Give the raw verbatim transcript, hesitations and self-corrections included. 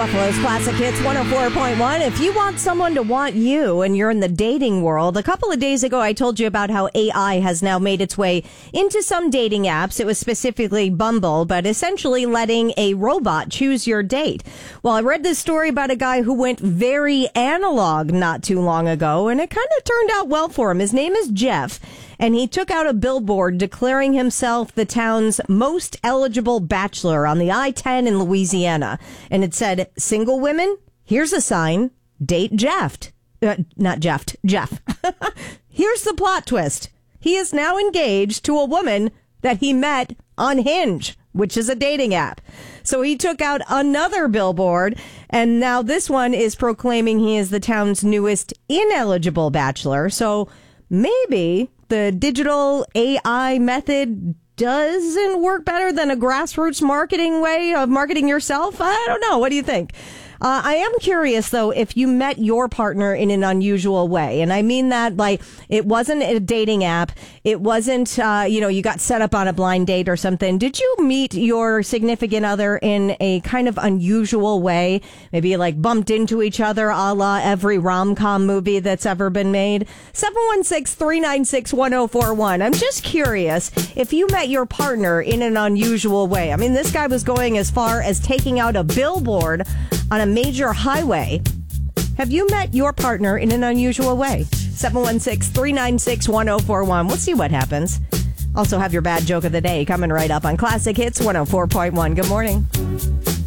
Buffalo's Classic Hits one oh four point one. If you want someone to want you and you're in the dating world, a couple of days ago I told you about how A I has now made its way into some dating apps. It was specifically Bumble, but essentially letting a robot choose your date. Well, I read this story about a guy who went very analog not too long ago, and it kind of turned out well for him. His name is Jeff. And he took out a billboard declaring himself the town's most eligible bachelor on the I ten in Louisiana. And it said, single women, here's a sign, date Jeff. Uh, not Jeff, Jeff. Here's the plot twist. He is now engaged to a woman that he met on Hinge, which is a dating app. So he took out another billboard, and now this one is proclaiming he is the town's newest ineligible bachelor. So maybe the digital A I method doesn't work better than a grassroots marketing way of marketing yourself. I don't know. What do you think? Uh, I am curious, though, if you met your partner in an unusual way. And I mean that, like, it wasn't a dating app. It wasn't, uh, you know, you got set up on a blind date or something. Did you meet your significant other in a kind of unusual way? Maybe you, like, bumped into each other a la every rom-com movie that's ever been made? seven one six, three nine six, one oh four one. I'm just curious if you met your partner in an unusual way. I mean, this guy was going as far as taking out a billboard on a major highway. Have you met your partner in an unusual way? seven one six, three nine six, one oh four one. We'll see what happens. Also have your bad joke of the day coming right up on Classic Hits one oh four point one. Good morning.